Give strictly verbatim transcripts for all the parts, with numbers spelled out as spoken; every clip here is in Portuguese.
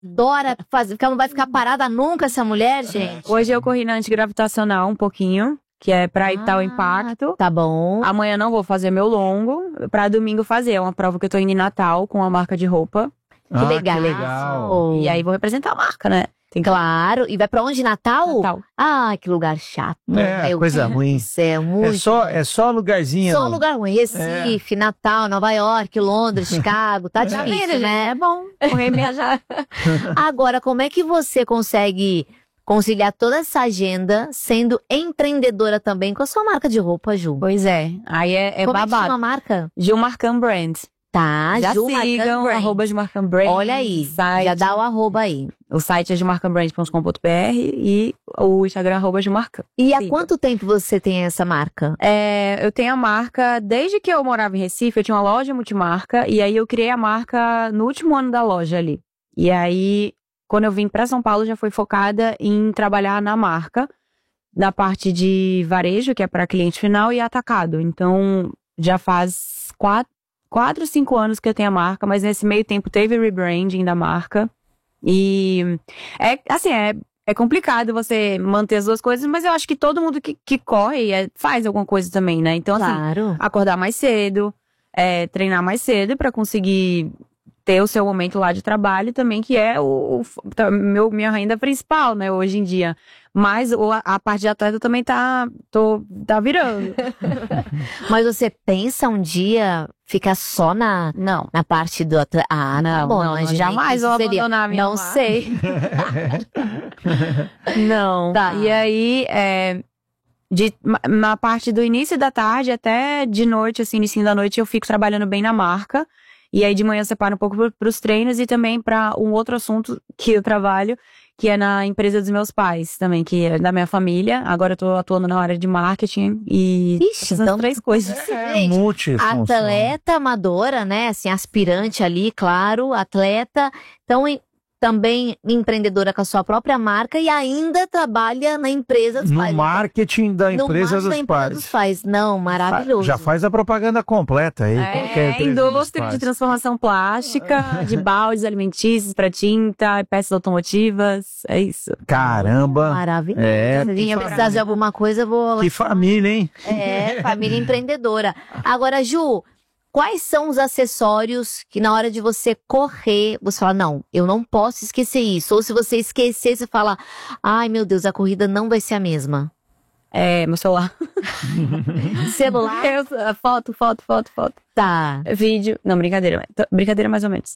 adora fazer, porque ela não vai ficar parada nunca, essa mulher, gente. Hoje eu corri na antigravitacional um pouquinho, que é pra evitar ah, o impacto. Tá bom. Amanhã não vou fazer meu longo, pra domingo fazer. É uma prova que eu tô indo em Natal com uma marca de roupa. Que ah, legal. Que legal. E aí vou representar a marca, né? Tem claro. E vai pra onde? Natal? Natal. Ah, que lugar chato. É, Meu coisa Deus ruim. do céu, muito. É só, é só lugarzinho. Só lugar ruim. Recife, é. Natal, Nova York, Londres, Chicago. Tá difícil, né? É bom correr e viajar. Agora, como é que você consegue conciliar toda essa agenda sendo empreendedora também com a sua marca de roupa, Ju? Pois é. Aí é, é como babado. Como é que chama a marca? Gil Marcan Brand. Tá, já Ju sigam, arroba Gilmarcan Brand. Olha aí, site. Já dá o arroba aí. O site é gilmarcan brand ponto com ponto b r e o Instagram é arroba Gilmarcan. E há Siga. Quanto tempo você tem essa marca? É, eu tenho a marca, desde que eu morava em Recife, eu tinha uma loja multimarca, e aí eu criei a marca no último ano da loja ali. E aí, quando eu vim pra São Paulo, já foi focada em trabalhar na marca, na parte de varejo, que é para cliente final, e atacado. Então, já faz quatro, quatro, cinco anos que eu tenho a marca, mas nesse meio tempo teve rebranding da marca. E é assim, é, é complicado você manter as duas coisas, mas eu acho que todo mundo que, que corre é, faz alguma coisa também, né? Então, claro. assim, acordar mais cedo, é, treinar mais cedo pra conseguir ter o seu momento lá de trabalho também, que é o, o meu, minha renda principal, né, hoje em dia. Mas o, a parte de atleta também tá, tô, tá virando. Mas você pensa um dia ficar só na, não. na parte do atleta? Ah, não, tá bom, não, não jamais vou seria... abandonar a minha Não marca. sei. Não. Tá. E aí, é, de, na parte do início da tarde até de noite, assim, início da noite, eu fico trabalhando bem na marca. E aí de manhã eu separo um pouco para os treinos e também para um outro assunto que eu trabalho, que é na empresa dos meus pais também, que é da minha família. Agora eu tô atuando na área de marketing e Ixi, essas então, três coisas. É, multifunção. Atleta amadora, né? Assim, aspirante ali, claro, atleta. Então, em, também empreendedora com a sua própria marca e ainda trabalha na empresa dos no pais. No marketing da empresa, no dos, da pais. empresa dos pais. Não, maravilhoso. Já faz a propaganda completa aí. É, é indústria de transformação plástica, de baldes alimentícios para tinta, peças automotivas, é isso. Caramba! Maravilhoso. É, Se vinha precisar de alguma coisa, eu vou... Que família, hein? É, família empreendedora. Agora, Ju, quais são os acessórios que na hora de você correr, você fala, não, eu não posso esquecer isso. Ou se você esquecer, você fala, ai meu Deus, a corrida não vai ser a mesma. É, meu celular. Celular? Eu, foto, foto, foto, foto. Tá. Vídeo. Não, brincadeira. Brincadeira mais ou menos.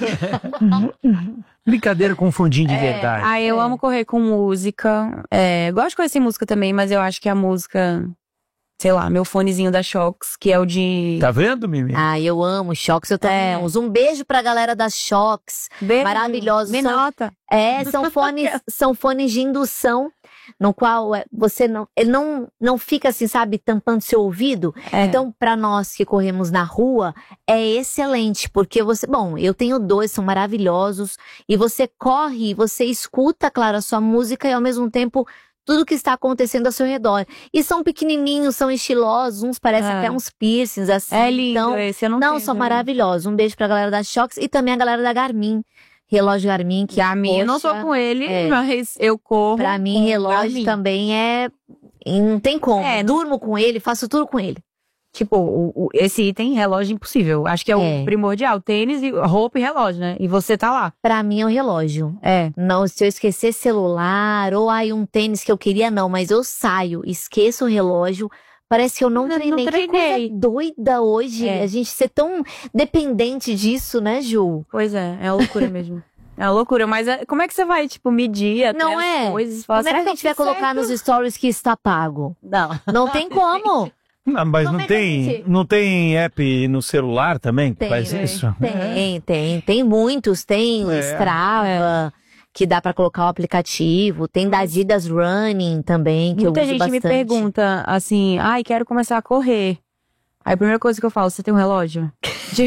Brincadeira com fundinho de é, verdade. Ah, eu é. amo correr com música. É, gosto de conhecer música também, mas eu acho que a música... Sei lá, meu fonezinho da Shox, que é o de... Tá vendo, Mimi? Ah, eu amo Shox, eu tenho. Um beijo pra galera da Shox. Beijo. Maravilhosos. Me são, nota. É, são fones, são fones de indução, no qual você não, ele não, não fica assim, sabe, tampando seu ouvido. É. Então, pra nós que corremos na rua, é excelente, porque você, bom, eu tenho dois, são maravilhosos, e você corre, você escuta, claro, a sua música e ao mesmo tempo tudo que está acontecendo ao seu redor. E são pequenininhos, são estilosos, uns parecem é. até uns piercings, assim. É lindo então, esse, eu não Não, tenho, são né? maravilhosos. Um beijo pra galera da Shox e também a galera da Garmin. Relógio Garmin, que Garmin, poxa, eu não tô com ele, é. mas eu corro. Pra mim, relógio Garmin. também é... Não tem como. É, Durmo com ele, faço tudo com ele. Tipo, o, o, esse item, relógio impossível. Acho que é, É. o primordial. Tênis, e roupa e relógio, né? E você tá lá. Pra mim é o relógio. É. Não, se eu esquecer celular, ou aí um tênis que eu queria, não. Mas eu saio, esqueço o relógio. Parece que eu não, Não, treinei. não treinei. Que coisa doida hoje. É. A gente ser tão dependente disso, né, Ju? Pois é, é uma loucura mesmo. É uma loucura, mas é, como é que você vai, tipo, medir até Não as é? coisas? Fala, Como é que será a gente vai eu fiz colocar certo? nos stories que está pago? Não. Não tem como. Não, mas Como não é que a tem, gente- não tem app no celular também que Tem, faz né? isso? Tem, tem. Tem muitos. Tem É. Strava, que dá pra colocar o aplicativo. Tem da Adidas Running também, que Muita eu uso gente bastante. me pergunta assim, ai, quero começar a correr. Aí a primeira coisa que eu falo, você tem um relógio? Tipo,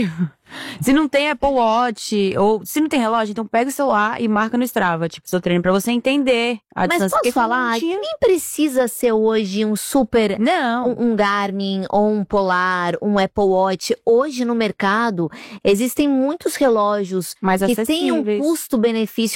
Se não tem Apple Watch, ou se não tem relógio, então pega o celular e marca no Strava, tipo, seu treino, pra você entender a Mas distância. posso Porque falar, não tinha- nem precisa ser hoje um super, Não. um, um Garmin ou um Polar, um Apple Watch. Hoje no mercado existem muitos relógios Mais que têm um acessíveis. custo-benefício